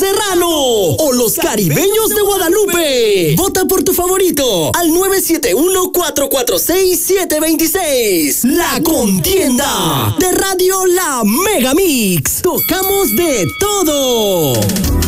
Serrano o los Caribeños de Guadalupe. Vota por tu favorito al 971-446-726. La contienda de Radio La Mega Mix. Tocamos de todo.